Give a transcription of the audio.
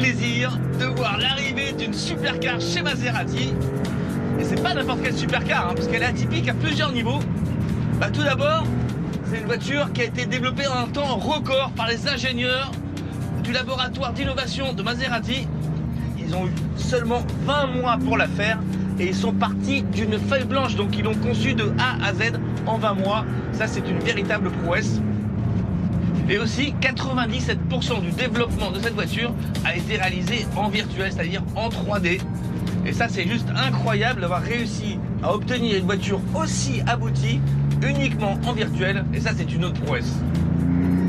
plaisir de voir l'arrivée d'une supercar chez Maserati. Et c'est pas n'importe quelle supercar, parce qu'elle est atypique à plusieurs niveaux. Tout d'abord, c'est une voiture qui a été développée en un temps record par les ingénieurs du laboratoire d'innovation de Maserati. Ils ont eu seulement 20 mois pour la faire et ils sont partis d'une feuille blanche, donc ils l'ont conçue de A à Z en 20 mois. Ça, c'est une véritable prouesse. Et aussi, 97% du développement de cette voiture a été réalisé en virtuel, c'est-à-dire en 3D. Et ça, c'est juste incroyable d'avoir réussi à obtenir une voiture aussi aboutie uniquement en virtuel. Et ça, c'est une autre prouesse.